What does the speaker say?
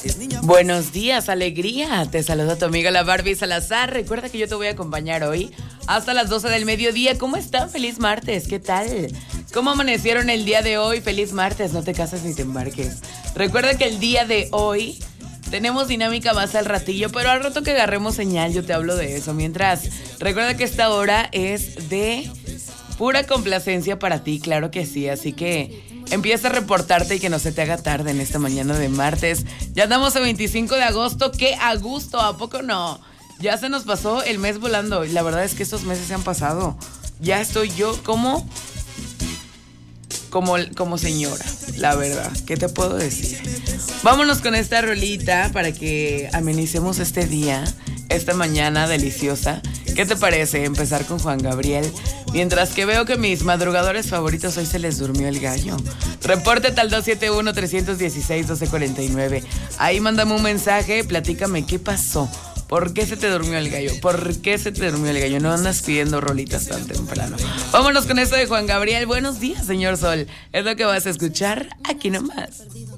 Buenos días, alegría. Te saluda tu amiga la Barbie Salazar. Recuerda que yo te voy a acompañar hoy hasta las 12 del mediodía. ¿Cómo están? Feliz martes. ¿Qué tal? ¿Cómo amanecieron el día de hoy? Feliz martes. No te cases ni te embarques. Recuerda que el día de hoy tenemos dinámica más al ratillo, pero al rato que agarremos señal yo te hablo de eso. Mientras, recuerda que esta hora es de pura complacencia para ti, claro que sí. Así que empieza a reportarte y que no se te haga tarde en esta mañana de martes. Ya andamos a 25 de agosto, qué a gusto, ¿a poco no? Ya se nos pasó el mes volando. La verdad es que estos meses se han pasado. Ya estoy yo como señora, la verdad. ¿Qué te puedo decir? Vámonos con esta rolita para que amenicemos este día, esta mañana deliciosa. ¿Qué te parece empezar con Juan Gabriel? Mientras que veo que mis madrugadores favoritos hoy se les durmió el gallo. Repórtate al 271-316-1249. Ahí mándame un mensaje, platícame qué pasó. ¿Por qué se te durmió el gallo? ¿Por qué se te durmió el gallo? No andas pidiendo rolitas tan temprano. Vámonos con esto de Juan Gabriel. Buenos días, señor Sol. Es lo que vas a escuchar aquí nomás.